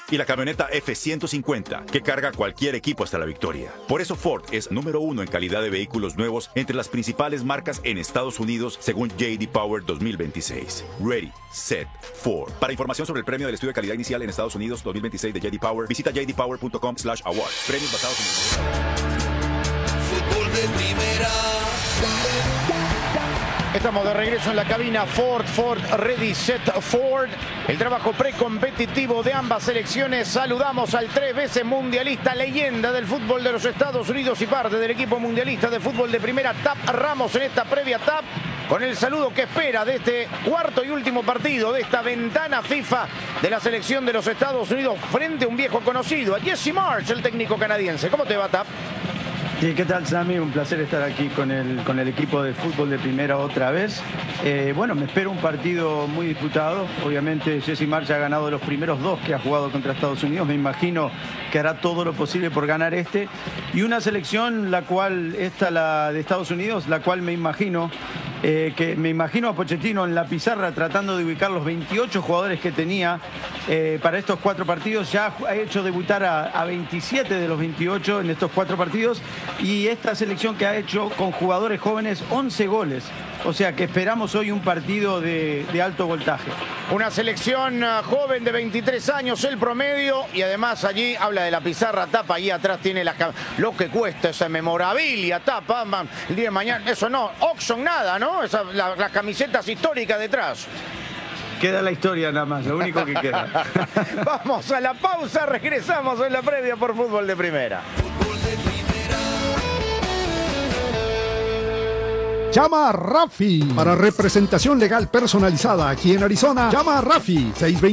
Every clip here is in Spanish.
y la camioneta F-150, que carga cualquier equipo hasta la victoria. Por eso Ford es número 1 en calidad de vehículos nuevos entre las principales marcas en Estados Unidos, según J.D. Power 2026. Ready, Set, Ford. Para información sobre el premio del estudio de calidad inicial en Estados Unidos 2026 de J.D. Power, visita jdpower.com/awards. Premios basados en Fútbol de primera. Estamos de regreso en la cabina Ford, Ready, Set, Ford. El trabajo precompetitivo de ambas selecciones. Saludamos al 3 veces mundialista, leyenda del fútbol de los Estados Unidos y parte del equipo mundialista de fútbol de primera, Tap Ramos, en esta previa Tap, con el saludo que espera de este cuarto y último partido de esta ventana FIFA de la selección de los Estados Unidos frente a un viejo conocido, a Jesse Marsch, el técnico canadiense. ¿Cómo te va, Tap? Sí, ¿qué tal, Sammy? Un placer estar aquí con el equipo de fútbol de primera otra vez. Bueno, me espero un partido muy disputado. Obviamente Jesse Marsch ha ganado los primeros 2 que ha jugado contra Estados Unidos. Me imagino que hará todo lo posible por ganar este. Y una selección, la de Estados Unidos, la cual me imagino a Pochettino en la pizarra tratando de ubicar los 28 jugadores que tenía para estos 4 partidos. Ya ha hecho debutar a 27 de los 28 en estos 4 partidos. Y esta selección que ha hecho con jugadores jóvenes 11 goles. O sea que esperamos hoy un partido de alto voltaje. Una selección joven de 23 años, el promedio, y además allí habla de la pizarra, Tapa, ahí atrás tiene lo que cuesta esa memorabilia, Tapa, el día de mañana, eso no, Oxxon nada, ¿no? Las camisetas históricas detrás. Queda la historia nada más, lo único que queda. Vamos a la pausa, regresamos en la previa por Fútbol de Primera. Llama a Rafi para representación legal personalizada aquí en Arizona. Llama a Rafi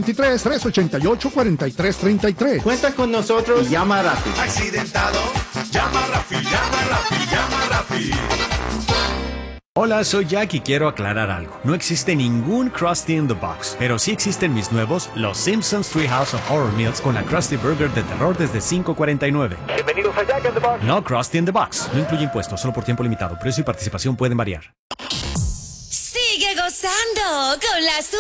623-388-4333. Cuenta con nosotros y llama a Rafi. Accidentado, llama a Rafi, llama a Rafi, llama a Rafi. Hola, soy Jack y quiero aclarar algo. No existe ningún Krusty in the Box, pero sí existen mis nuevos Los Simpsons Treehouse of Horror Meals con la Krusty Burger de terror desde $5.49. Bienvenidos a Jack in the Box. No Krusty in the Box. No incluye impuestos, solo por tiempo limitado. Precio y participación pueden variar. Sigue gozando con la